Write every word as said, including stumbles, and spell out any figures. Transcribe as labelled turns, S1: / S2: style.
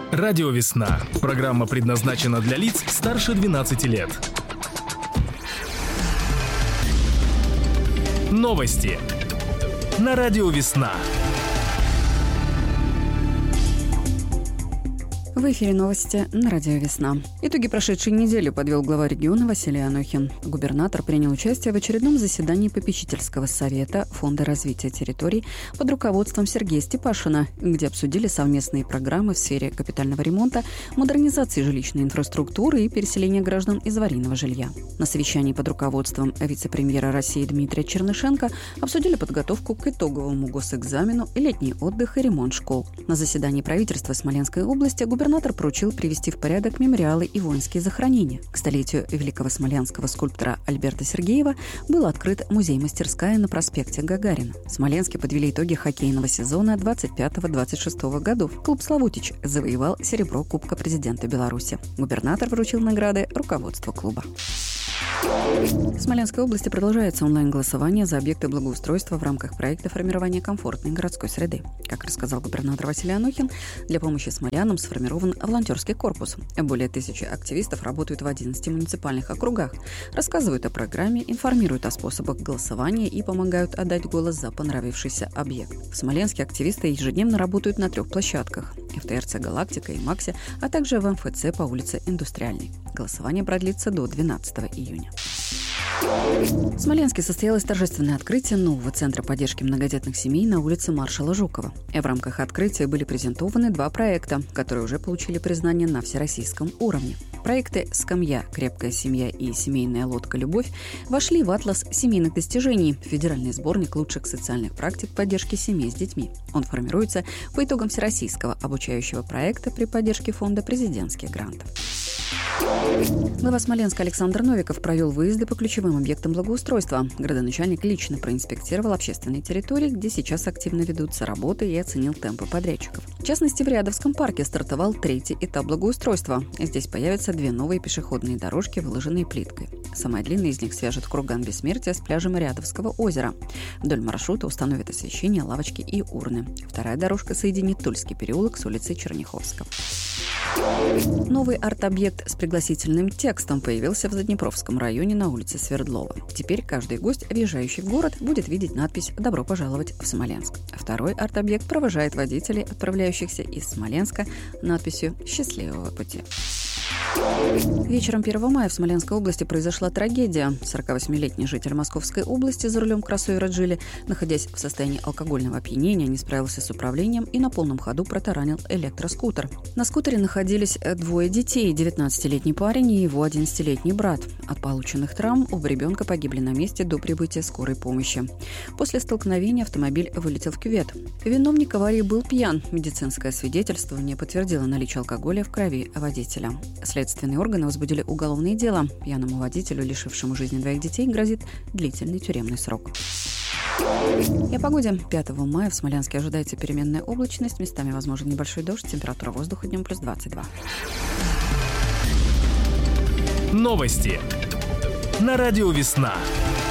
S1: Радио «Весна». Программа предназначена для лиц старше двенадцати лет. Новости на Радио «Весна».
S2: В эфире новости на Радио «Весна». Итоги прошедшей недели подвел глава региона Василий Анохин. Губернатор принял участие в очередном заседании попечительского совета Фонда развития территорий под руководством Сергея Степашина, где обсудили совместные программы в сфере капитального ремонта, модернизации жилищной инфраструктуры и переселения граждан из аварийного жилья. На совещании под руководством вице-премьера России Дмитрия Чернышенко обсудили подготовку к итоговому госэкзамену, летний отдых и ремонт школ. На заседании правительства Смоленской области губернатор Губернатор поручил привести в порядок мемориалы и воинские захоронения. К столетию великого смоленского скульптора Альберта Сергеева был открыт музей-мастерская на проспекте Гагарина. В Смоленске подвели итоги хоккейного сезона двадцать пятого - двадцать шестого годов. Клуб «Славутич» завоевал серебро Кубка президента Беларуси. Губернатор вручил награды руководству клуба. В Смоленской области продолжается онлайн-голосование за объекты благоустройства в рамках проекта формирования комфортной городской среды. Как рассказал губернатор Василий Анохин, для помощи смолянам сформирован волонтерский корпус. Более тысячи активистов работают в одиннадцати муниципальных округах, рассказывают о программе, информируют о способах голосования и помогают отдать голос за понравившийся объект. В Смоленске активисты ежедневно работают на трех площадках – эф тэ эр цэ «Галактика» и «Макси», а также в эм эф цэ по улице Индустриальной. Голосование продлится до двенадцатого июня. В Смоленске состоялось торжественное открытие нового центра поддержки многодетных семей на улице Маршала Жукова. В рамках открытия были презентованы два проекта, которые уже получили признание на всероссийском уровне. Проекты «Скамья», «Крепкая семья» и «Семейная лодка Любовь» вошли в атлас семейных достижений, федеральный сборник лучших социальных практик поддержки семей с детьми. Он формируется по итогам всероссийского обучающего проекта при поддержке фонда президентских грантов. Глава Смоленска Александр Новиков провел выезды по ключевым объектам благоустройства. Градоначальник лично проинспектировал общественные территории, где сейчас активно ведутся работы, и оценил темпы подрядчиков. В частности, в Рядовском парке стартовал третий этап благоустройства. Здесь появятся две новые пешеходные дорожки, выложенные плиткой. Самая длинная из них свяжет курган Бессмертия с пляжем Рядовского озера. Вдоль маршрута установят освещение, лавочки и урны. Вторая дорожка соединит Тульский переулок с улицей Черняховского. Новый арт-объект с пригласительным текстом появился в Заднепровском районе на улице Свердлова. Теперь каждый гость, въезжающий в город, будет видеть надпись «Добро пожаловать в Смоленск». Второй арт-объект провожает водителей, отправляющихся из Смоленска, надписью «Счастливого пути». Вечером первого мая в Смоленской области произошла трагедия. сорокавосьмилетний житель Московской области за рулем кроссовера «Джили», находясь в состоянии алкогольного опьянения, не справился с управлением и на полном ходу протаранил электроскутер. На скутере находились двое детей – девятнадцатилетний парень и его одиннадцатилетний брат. От полученных травм оба ребенка погибли на месте до прибытия скорой помощи. После столкновения автомобиль вылетел в кювет. Виновник аварии был пьян. Медицинское свидетельствование подтвердило наличие алкоголя в крови водителя. Следственные органы возбудили уголовное дело. Пьяному водителю, лишившему жизни двоих детей, грозит длительный тюремный срок. И о погоде. пятого мая в Смоленске ожидается переменная облачность. Местами возможен небольшой дождь. Температура воздуха днем плюс двадцать два.
S1: Новости на Радио «Весна».